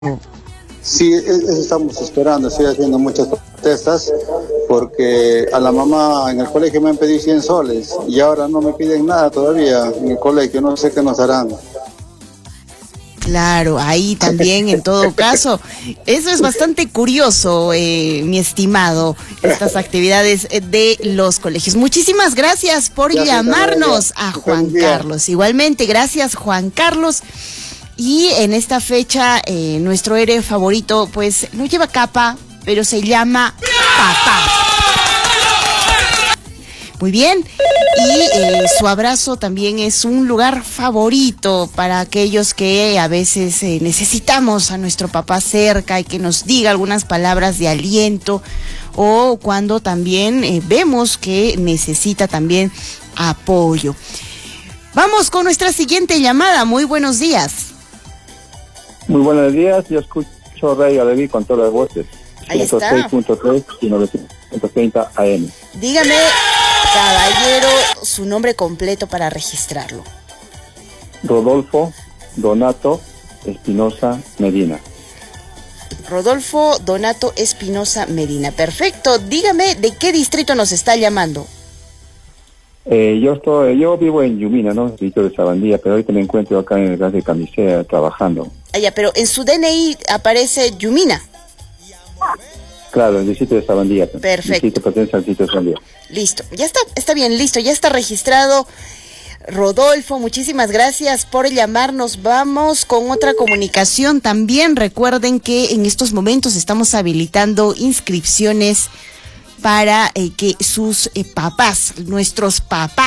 Sí, eso estamos esperando. Estoy haciendo muchas protestas porque a la mamá en el colegio me han pedido 100 soles y ahora no me piden nada todavía en el colegio. No sé qué nos harán. Claro, ahí también en todo caso, eso es bastante curioso, mi estimado, estas actividades de los colegios. Muchísimas gracias por llamarnos a Juan Carlos. Igualmente, gracias Juan Carlos. Y en esta fecha, nuestro héroe favorito, pues no lleva capa, pero se llama Papá. Muy bien, y su abrazo también es un lugar favorito para aquellos que a veces necesitamos a nuestro papá cerca y que nos diga algunas palabras de aliento, o cuando también vemos que necesita también apoyo. Vamos con nuestra siguiente llamada. Muy buenos días. Muy buenos días, yo escucho Radio Aleví con todas las voces. Ahí está. 106.3 y 930 AM. Dígame, caballero, su nombre completo para registrarlo. Rodolfo Donato Espinosa Medina. Rodolfo Donato Espinosa Medina. Perfecto. Dígame, ¿de qué distrito nos está llamando? Yo vivo en Yumina, ¿no? Distrito de Sabandía, pero ahorita me encuentro acá en el gas de Camisea trabajando. Ya, pero en su DNI aparece Yumina. Claro, el distrito de Sabandía. Perfecto. El distrito pertenece al distrito de Sabandía. Listo, ya está bien, listo, ya está registrado. Rodolfo, muchísimas gracias por llamarnos. Vamos con otra comunicación también. Recuerden que en estos momentos estamos habilitando inscripciones para que sus papás, nuestros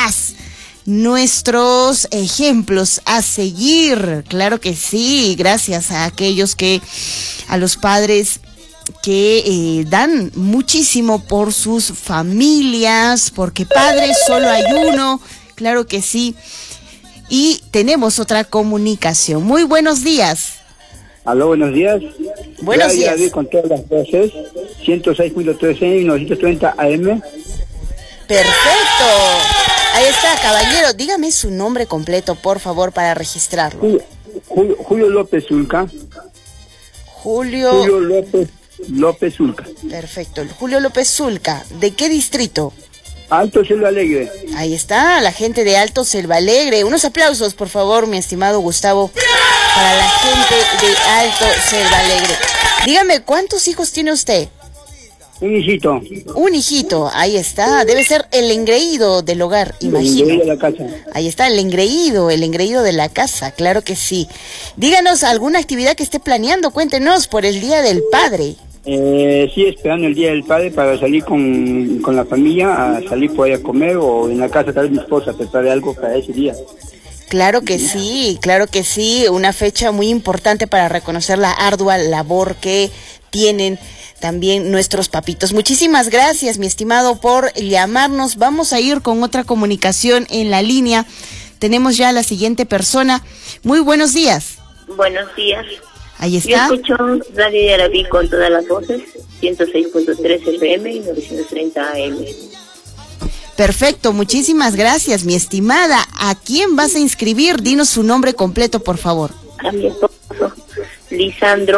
ejemplos a seguir, claro que sí, gracias a aquellos a los padres que dan muchísimo por sus familias, porque padres solo hay uno, claro que sí. Y tenemos otra comunicación. Muy buenos días. Aló, buenos días. Buenos días. Con todas las voces, 106.3 y 930 AM. Perfecto. Ahí está, caballero. Dígame su nombre completo, por favor, para registrarlo. Julio López Zulca. Julio López Zulca. Perfecto. Julio López Zulca. ¿De qué distrito? Alto Selva Alegre. Ahí está, la gente de Alto Selva Alegre. Unos aplausos, por favor, mi estimado Gustavo, para la gente de Alto Selva Alegre. Dígame, ¿cuántos hijos tiene usted? Un hijito. Un hijito, ahí está. Debe ser el engreído del hogar, imagino. El engreído de la casa. Ahí está, el engreído de la casa, claro que sí. Díganos alguna actividad que esté planeando, cuéntenos, por el Día del Padre. Sí, esperando el Día del Padre para salir con la familia, a salir por ahí a comer, o en la casa tal vez mi esposa prepare algo para ese día. Claro que sí, una fecha muy importante para reconocer la ardua labor que tienen también nuestros papitos. Muchísimas gracias, mi estimado, por llamarnos. Vamos a ir con otra comunicación en la línea. Tenemos ya a la siguiente persona. Muy buenos días. Buenos días. Ahí está. Yo escucho Radio Yarabí con todas las voces, 106.3 FM y 930 AM. Perfecto, muchísimas gracias, mi estimada. ¿A quién vas a inscribir? Dinos su nombre completo, por favor. A mi esposo, Lisandro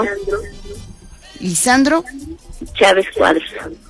Chávez Cuadros.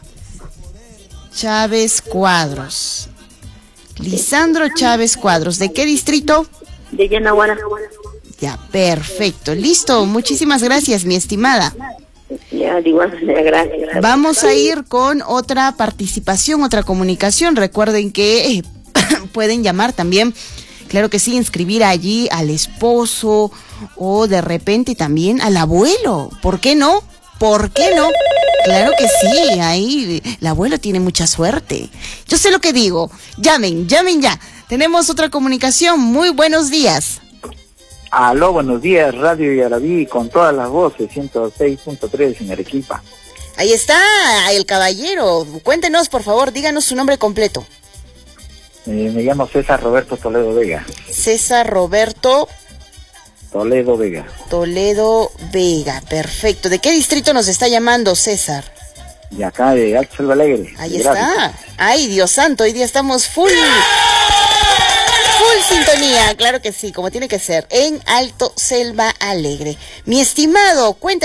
Lisandro Chávez Cuadros. ¿De qué distrito? De Yanaguara. Ya, perfecto. Listo, muchísimas gracias, mi estimada. Ya, de igual manera, gracias. Vamos a ir con otra participación, otra comunicación. Recuerden que pueden llamar también, claro que sí, inscribir allí al esposo o de repente también al abuelo. ¿Por qué no? Claro que sí, ahí el abuelo tiene mucha suerte. Yo sé lo que digo. Llamen ya. Tenemos otra comunicación. Muy buenos días. Aló, buenos días, Radio Yarabí con todas las voces, 106.3 en Arequipa. Ahí está, el caballero. Cuéntenos, por favor, díganos su nombre completo. Me llamo César Roberto Toledo Vega. César Roberto Toledo Vega, perfecto. ¿De qué distrito nos está llamando, César? De acá, de Alto Selva Alegre. Ahí está. Ay, Dios santo, hoy día estamos full sintonía, claro que sí, como tiene que ser, en Alto Selva Alegre. Mi estimado, cuenta.